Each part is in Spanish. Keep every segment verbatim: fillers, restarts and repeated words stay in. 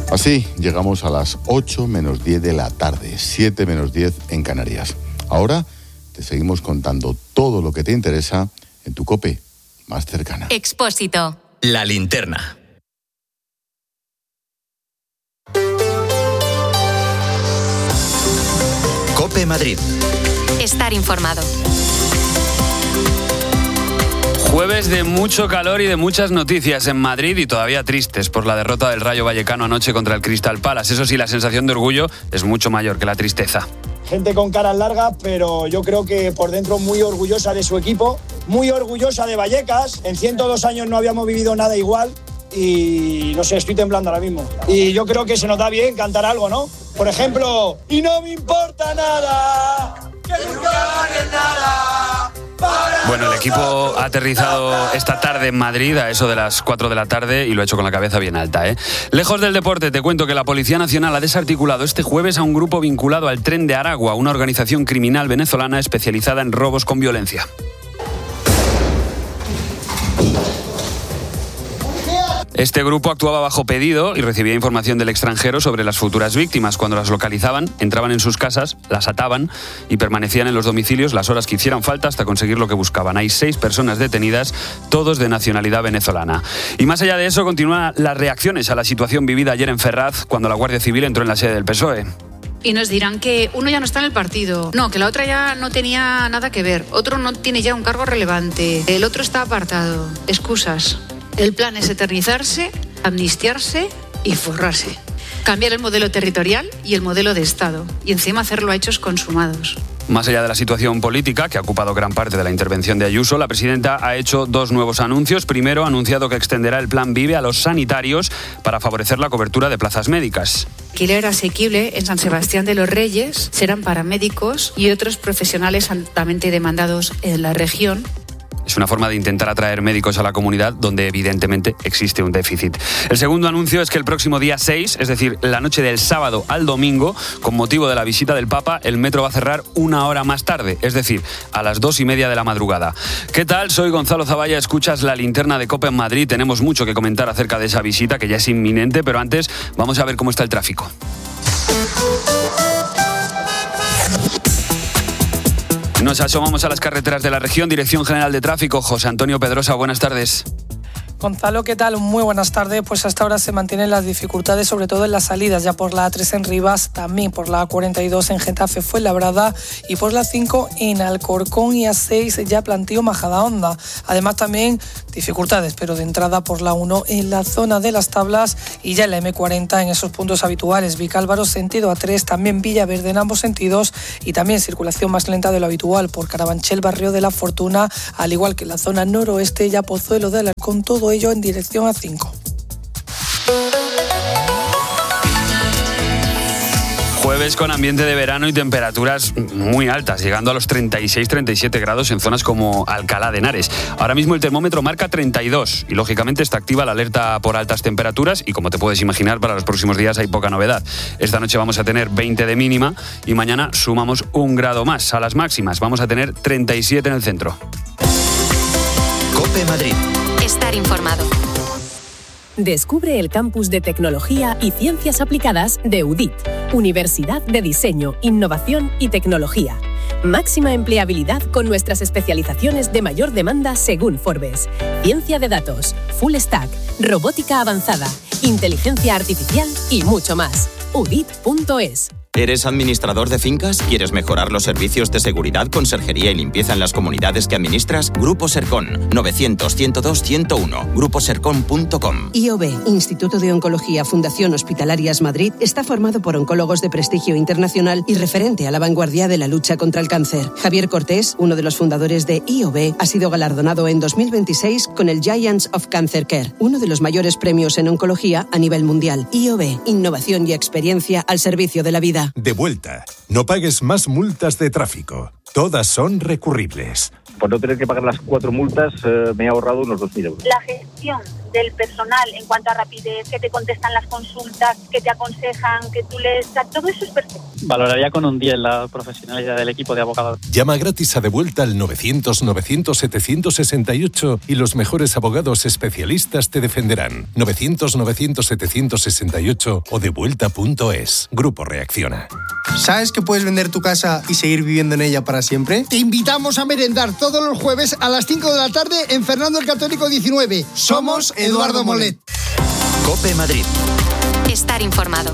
Así llegamos a las ocho menos diez de la tarde, siete menos diez en Canarias. Ahora te seguimos contando todo lo que te interesa en tu COPE más cercana. Expósito. La linterna. COPE Madrid. Estar informado. Jueves de mucho calor y de muchas noticias en Madrid y todavía tristes por la derrota del Rayo Vallecano anoche contra el Crystal Palace. Eso sí, la sensación de orgullo es mucho mayor que la tristeza. Gente con caras largas, pero yo creo que por dentro muy orgullosa de su equipo, muy orgullosa de Vallecas. En ciento dos años no habíamos vivido nada igual y no sé, estoy temblando ahora mismo. Y yo creo que se nos da bien cantar algo, ¿no? Por ejemplo, y no me importa nada, que nunca ganes nada. Bueno, el equipo ha aterrizado esta tarde en Madrid a eso de las cuatro de la tarde y lo ha hecho con la cabeza bien alta, ¿eh? Lejos del deporte, te cuento que la Policía Nacional ha desarticulado este jueves a un grupo vinculado al Tren de Aragua, una organización criminal venezolana especializada en robos con violencia. Este grupo actuaba bajo pedido y recibía información del extranjero sobre las futuras víctimas. Cuando las localizaban, entraban en sus casas, las ataban y permanecían en los domicilios las horas que hicieran falta hasta conseguir lo que buscaban. Hay seis personas detenidas, todos de nacionalidad venezolana. Y más allá de eso, continúan las reacciones a la situación vivida ayer en Ferraz, cuando la Guardia Civil entró en la sede del P S O E. Y nos dirán que uno ya no está en el partido, no, que la otra ya no tenía nada que ver, otro no tiene ya un cargo relevante, el otro está apartado. Excusas. El plan es eternizarse, amnistiarse y forrarse. Cambiar el modelo territorial y el modelo de Estado. Y encima hacerlo a hechos consumados. Más allá de la situación política, que ha ocupado gran parte de la intervención de Ayuso, la presidenta ha hecho dos nuevos anuncios. Primero, ha anunciado que extenderá el Plan Vive a los sanitarios para favorecer la cobertura de plazas médicas. Alquiler asequible en San Sebastián de los Reyes serán para médicos y otros profesionales altamente demandados en la región. Es una forma de intentar atraer médicos a la comunidad donde evidentemente existe un déficit. El segundo anuncio es que el próximo día seis, es decir, la noche del sábado al domingo, con motivo de la visita del Papa, el metro va a cerrar una hora más tarde, es decir, a las dos y media de la madrugada. ¿Qué tal? Soy Gonzalo Zavalla, escuchas La Linterna de COPE en Madrid. Tenemos mucho que comentar acerca de esa visita que ya es inminente, pero antes vamos a ver cómo está el tráfico. Nos asomamos a las carreteras de la región. Dirección General de Tráfico, José Antonio Pedrosa, buenas tardes. Gonzalo, ¿qué tal? Muy buenas tardes. Pues hasta ahora se mantienen las dificultades, sobre todo en las salidas, ya por la A tres en Rivas, también por la A cuarenta y dos en Getafe Fuenlabrada y por la cinco en Alcorcón y A seis ya Plantío Majadahonda. Además también dificultades, pero de entrada por la uno en la zona de Las Tablas y ya en la eme cuarenta en esos puntos habituales. Vicálvaro sentido A tres, también Villaverde en ambos sentidos y también circulación más lenta de lo habitual por Carabanchel, Barrio de la Fortuna, al igual que en la zona noroeste, ya Pozuelo de Alarcón, todo ello en dirección A cinco. Jueves con ambiente de verano y temperaturas muy altas, llegando a los treinta y seis treinta y siete grados en zonas como Alcalá de Henares. Ahora mismo el termómetro marca treinta y dos y lógicamente está activa la alerta por altas temperaturas y como te puedes imaginar, para los próximos días hay poca novedad. Esta noche vamos a tener veinte de mínima y mañana sumamos un grado más. A las máximas vamos a tener treinta y siete en el centro. COPE Madrid. Estar informado. Descubre el campus de tecnología y ciencias aplicadas de U D I T, Universidad de Diseño, Innovación y Tecnología. Máxima empleabilidad con nuestras especializaciones de mayor demanda según Forbes. Ciencia de datos, full stack, robótica avanzada, inteligencia artificial y mucho más. U D I T punto es. ¿Eres administrador de fincas? ¿Quieres mejorar los servicios de seguridad, conserjería y limpieza en las comunidades que administras? Grupo Sercon, novecientos, ciento dos, ciento uno, grupo sercon punto com. I O B, Instituto de Oncología Fundación Hospitalarias Madrid, está formado por oncólogos de prestigio internacional y referente a la vanguardia de la lucha contra el cáncer. Javier Cortés, uno de los fundadores de I O B, ha sido galardonado en dos mil veintiséis con el Giants of Cancer Care, uno de los mayores premios en oncología a nivel mundial. I O B, innovación y experiencia al servicio de la vida. De vuelta. No pagues más multas de tráfico. Todas son recurribles. Por no tener que pagar las cuatro multas, eh, me he ahorrado unos dos mil euros. La gestión del personal en cuanto a rapidez, que te contestan las consultas, que te aconsejan, que tú les... O sea, todo eso es perfecto. Valoraría con un diez la profesionalidad del equipo de abogados. Llama gratis a Devuelta al novecientos novecientos setecientos sesenta y ocho y los mejores abogados especialistas te defenderán. novecientos novecientos setecientos sesenta y ocho o devuelta punto es. Grupo Reacciona. ¿Sabes que puedes vender tu casa y seguir viviendo en ella para siempre? Te invitamos a merendar todos los jueves a las cinco de la tarde en Fernando el Católico diecinueve. Somos Eduardo Molet. COPE Madrid. Estar informado.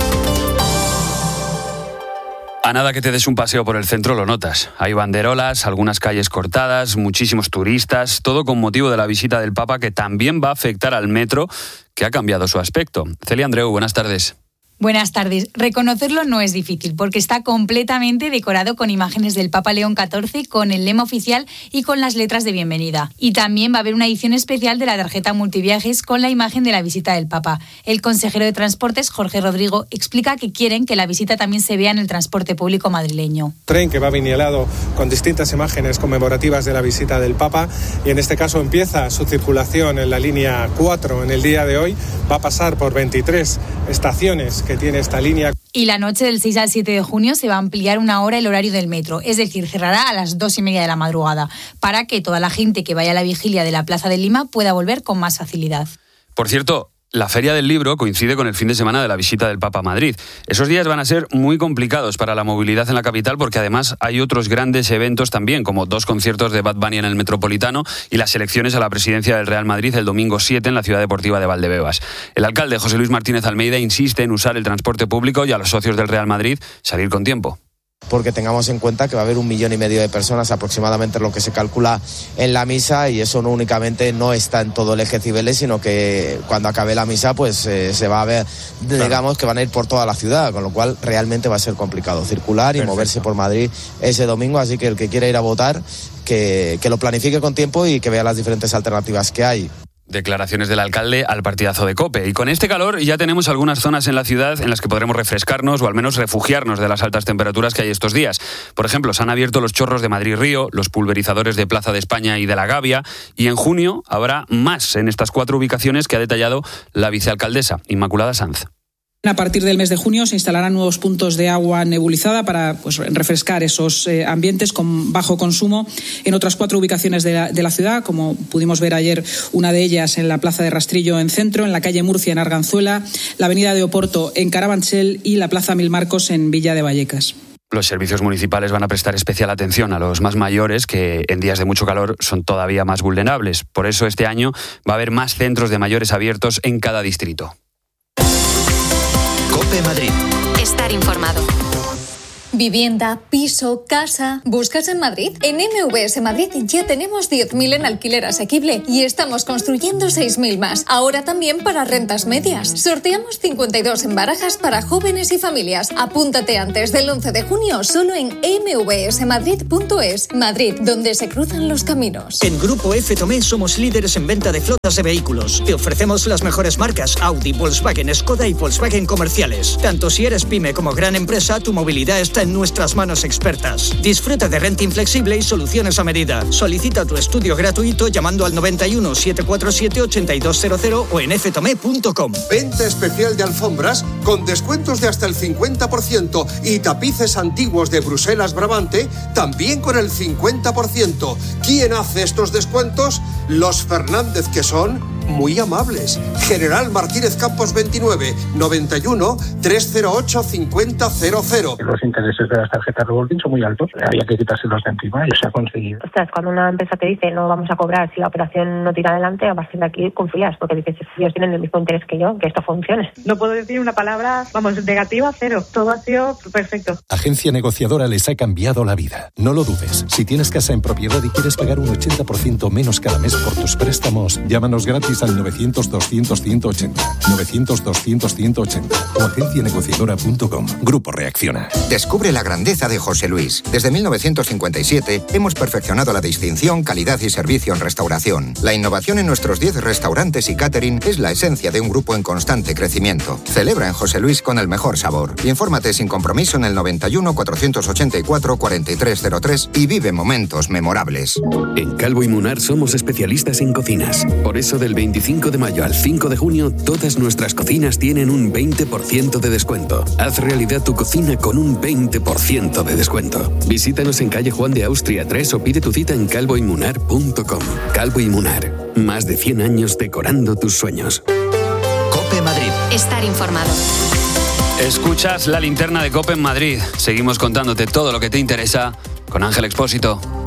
A nada que te des un paseo por el centro lo notas. Hay banderolas, algunas calles cortadas, muchísimos turistas, todo con motivo de la visita del Papa, que también va a afectar al metro, que ha cambiado su aspecto. Celia Andreu, buenas tardes. Buenas tardes. Reconocerlo no es difícil porque está completamente decorado con imágenes del Papa León catorce, con el lema oficial y con las letras de bienvenida. Y también va a haber una edición especial de la tarjeta multiviajes con la imagen de la visita del Papa. El consejero de Transportes, Jorge Rodrigo, explica que quieren que la visita también se vea en el transporte público madrileño. Tren que va vinilado con distintas imágenes conmemorativas de la visita del Papa, y en este caso empieza su circulación en la línea cuatro en el día de hoy. Va a pasar por veintitrés estaciones que tiene esta línea. Y la noche del seis al siete de junio se va a ampliar una hora el horario del metro, es decir, cerrará a las dos y media de la madrugada, para que toda la gente que vaya a la vigilia de la Plaza de Lima pueda volver con más facilidad. Por cierto, la Feria del Libro coincide con el fin de semana de la visita del Papa a Madrid. Esos días van a ser muy complicados para la movilidad en la capital, porque además hay otros grandes eventos también, como dos conciertos de Bad Bunny en el Metropolitano y las elecciones a la presidencia del Real Madrid el domingo siete en la Ciudad Deportiva de Valdebebas. El alcalde José Luis Martínez Almeida insiste en usar el transporte público y a los socios del Real Madrid salir con tiempo. Porque tengamos en cuenta que va a haber un millón y medio de personas aproximadamente, lo que se calcula en la misa, y eso no únicamente no está en todo el eje Cibeles, sino que cuando acabe la misa pues eh, se va a ver, digamos, claro, que van a ir por toda la ciudad, con lo cual realmente va a ser complicado circular y Perfecto. moverse por Madrid ese domingo, así que el que quiera ir a votar que, que lo planifique con tiempo y que vea las diferentes alternativas que hay. Declaraciones del alcalde al partidazo de COPE. Y con este calor ya tenemos algunas zonas en la ciudad en las que podremos refrescarnos o al menos refugiarnos de las altas temperaturas que hay estos días. Por ejemplo, se han abierto los chorros de Madrid-Río, los pulverizadores de Plaza de España y de la Gavia, y en junio habrá más en estas cuatro ubicaciones que ha detallado la vicealcaldesa Inmaculada Sanz. A partir del mes de junio se instalarán nuevos puntos de agua nebulizada para pues, refrescar esos eh, ambientes con bajo consumo en otras cuatro ubicaciones de la, de la ciudad, como pudimos ver ayer, una de ellas en la Plaza de Rastrillo en Centro, en la calle Murcia en Arganzuela, la avenida de Oporto en Carabanchel y la Plaza Mil Marcos en Villa de Vallecas. Los servicios municipales van a prestar especial atención a los más mayores, que en días de mucho calor son todavía más vulnerables. Por eso este año va a haber más centros de mayores abiertos en cada distrito. COPE Madrid. Estar informado. Vivienda, piso, casa. ¿Buscas en Madrid? En M V S Madrid ya tenemos diez mil en alquiler asequible y estamos construyendo seis mil más. Ahora también para rentas medias. Sorteamos cincuenta y dos en barajas para jóvenes y familias. Apúntate antes del once de junio solo en eme ve ese madrid punto es. Madrid, donde se cruzan los caminos. En Grupo F Tomé somos líderes en venta de flotas de vehículos. Te ofrecemos las mejores marcas Audi, Volkswagen, Skoda y Volkswagen comerciales. Tanto si eres pyme como gran empresa, tu movilidad está en nuestras manos expertas. Disfruta de renting flexible y soluciones a medida. Solicita tu estudio gratuito llamando al noventa y uno, setecientos cuarenta y siete, ochenta y dos cero cero o en f tomé punto com. Venta especial de alfombras con descuentos de hasta el cincuenta por ciento y tapices antiguos de Bruselas Brabante también con el cincuenta por ciento. ¿Quién hace estos descuentos? Los Fernández, que son muy amables. General Martínez Campos veintinueve, noventa y uno, trescientos ocho, cincuenta cero cero. Los intereses de las tarjetas revolving son muy altos. Había que quitárselos de encima y se ha conseguido. Ostras, cuando una empresa te dice no vamos a cobrar si la operación no tira adelante, a partir de aquí confías, porque dices, ellos tienen el mismo interés que yo, que esto funcione. No puedo decir una palabra, vamos, negativa, cero. Todo ha sido perfecto. Agencia Negociadora les ha cambiado la vida. No lo dudes. Si tienes casa en propiedad y quieres pagar un ochenta por ciento menos cada mes por tus préstamos, llámanos gratis al novecientos, doscientos, ciento ochenta. novecientos, doscientos, ciento ochenta o agencia negociadora punto com. Grupo Reacciona. Descubre la grandeza de José Luis. Desde mil novecientos cincuenta y siete hemos perfeccionado la distinción, calidad y servicio en restauración. La innovación en nuestros diez restaurantes y catering es la esencia de un grupo en constante crecimiento. Celebra en José Luis con el mejor sabor. Infórmate sin compromiso en el noventa y uno, cuatrocientos ochenta y cuatro, cuarenta y tres cero tres y vive momentos memorables. En Calvo y Munar somos especialistas en cocinas. Por eso del veinticinco de mayo al cinco de junio, todas nuestras cocinas tienen un veinte por ciento de descuento. Haz realidad tu cocina con un veinte por ciento de descuento. Visítanos en calle Juan de Austria tres o pide tu cita en calvo y munar punto com. Calvo y Munar, más de cien años decorando tus sueños. COPE Madrid. Estar informado. Escuchas la linterna de COPE en Madrid. Seguimos contándote todo lo que te interesa con Ángel Expósito.